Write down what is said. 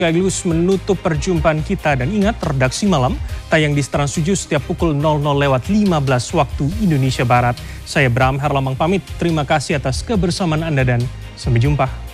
Sekaligus menutup perjumpaan kita dan ingat redaksi malam tayang di Trans 7 setiap pukul 00.15 waktu Indonesia Barat. Saya Bram Herlambang pamit. Terima kasih atas kebersamaan Anda dan sampai jumpa.